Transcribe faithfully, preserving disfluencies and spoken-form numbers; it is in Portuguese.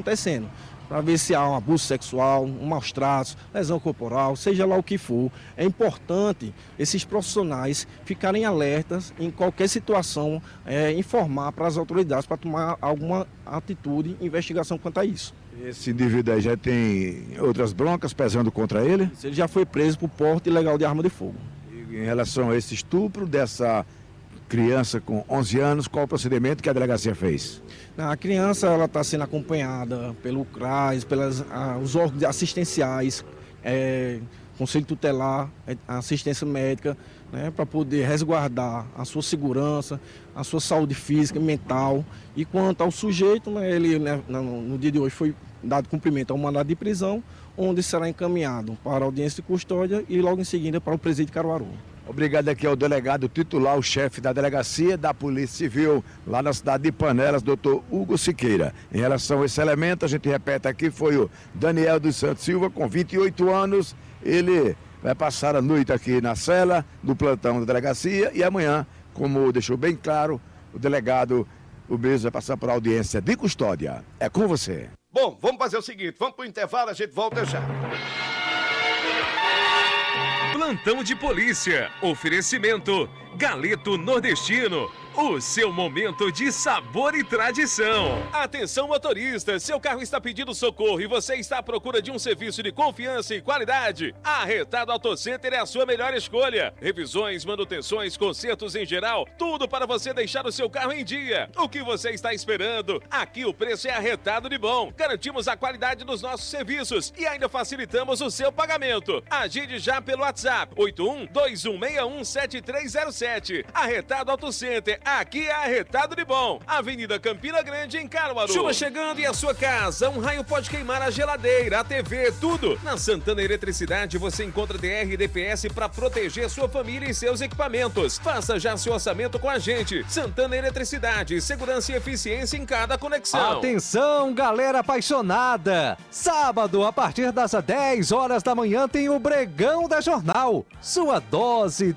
acontecendo, para ver se há um abuso sexual, um maus tratos, lesão corporal, seja lá o que for. É importante esses profissionais ficarem alertas em qualquer situação, é, informar para as autoridades para tomar alguma atitude, investigação quanto a isso. Esse indivíduo aí já tem outras broncas pesando contra ele? Ele já foi preso por porte ilegal de arma de fogo. E em relação a esse estupro dessa criança com onze anos, qual o procedimento que a delegacia fez? A criança ela está sendo acompanhada pelo CRAS, pelos os órgãos assistenciais, é, Conselho Tutelar, assistência médica, né, para poder resguardar a sua segurança, a sua saúde física e mental. E quanto ao sujeito, né, ele né, no, no dia de hoje foi dado cumprimento ao mandado de prisão, onde será encaminhado para a audiência de custódia e logo em seguida para o presídio de Caruaru. Obrigado aqui ao delegado titular, o chefe da delegacia da Polícia Civil, lá na cidade de Panelas, doutor Hugo Siqueira. Em relação a esse elemento, a gente repete aqui, foi o Daniel dos Santos Silva, com vinte e oito anos. Ele vai passar a noite aqui na cela do plantão da delegacia e amanhã, como deixou bem claro, o delegado, o mesmo vai passar por audiência de custódia. É com você. Bom, vamos fazer o seguinte, vamos para o intervalo, a gente volta já. Plantão de polícia. Oferecimento Galeto Nordestino. O seu momento de sabor e tradição. Atenção motorista, seu carro está pedindo socorro e você está à procura de um serviço de confiança e qualidade? A Arretado Auto Center é a sua melhor escolha. Revisões, manutenções, consertos em geral, tudo para você deixar o seu carro em dia. O que você está esperando? Aqui o preço é arretado de bom. Garantimos a qualidade dos nossos serviços e ainda facilitamos o seu pagamento. Agende já pelo WhatsApp oito um dois um seis um sete três zero sete. Arretado Auto Center. Aqui é arretado de bom. Avenida Campina Grande, em Caruaru. Chuva chegando e a sua casa. Um raio pode queimar a geladeira, a T V, tudo. Na Santana Eletricidade você encontra D R e D P S para proteger sua família e seus equipamentos. Faça já seu orçamento com a gente. Santana Eletricidade, segurança e eficiência em cada conexão. Atenção, galera apaixonada. Sábado, a partir das dez horas da manhã, tem o Bregão da Jornal. Sua dose